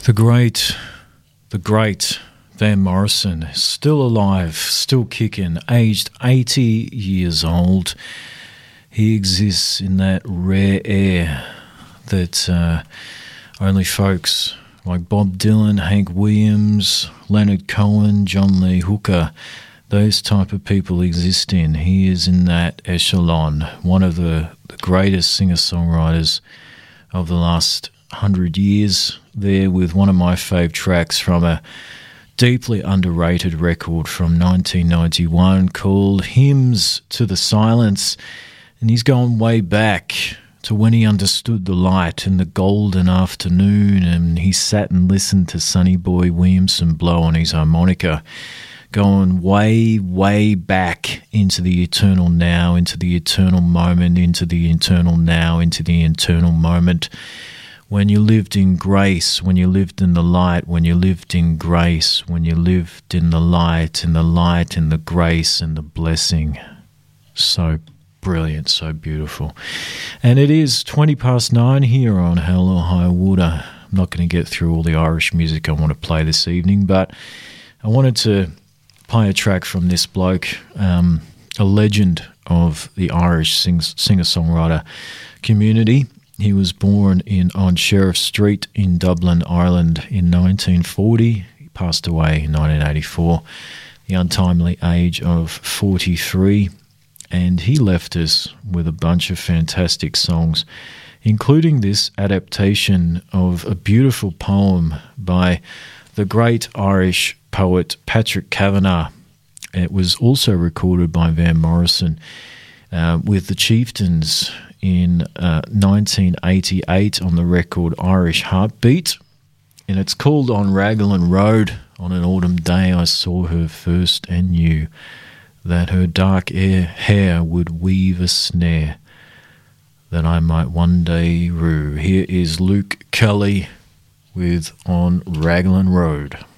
The great Van Morrison, still alive, still kicking, aged 80 years old. He exists in that rare air that only folks like Bob Dylan, Hank Williams, Leonard Cohen, John Lee Hooker, those type of people exist in. He is in that echelon, one of the greatest singer-songwriters of the last 100 years, there with one of my fave tracks from a deeply underrated record from 1991 called Hymns to the Silence. And he's gone way back to when he understood the light in the golden afternoon, and he sat and listened to Sonny Boy Williamson blow on his harmonica, going way, way back into the eternal now, into the eternal moment, into the eternal now, into the eternal moment. When you lived in grace, when you lived in the light, when you lived in grace, when you lived in the light, and the grace, and the blessing. So brilliant, so beautiful. And it is 9:20 here on Hell or High Water. I'm not going to get through all the Irish music I want to play this evening, but I wanted to play a track from this bloke, a legend of the Irish singer-songwriter community. He was born on Sheriff Street in Dublin, Ireland in 1940. He passed away in 1984, the untimely age of 43. And he left us with a bunch of fantastic songs, including this adaptation of a beautiful poem by the great Irish poet Patrick Kavanagh. It was also recorded by Van Morrison with the Chieftains in 1988 on the record Irish Heartbeat. And it's called On Raglan Road. On an autumn day I saw her first and knew that her dark hair would weave a snare that I might one day rue. Here is Luke Kelly with On Raglan Road.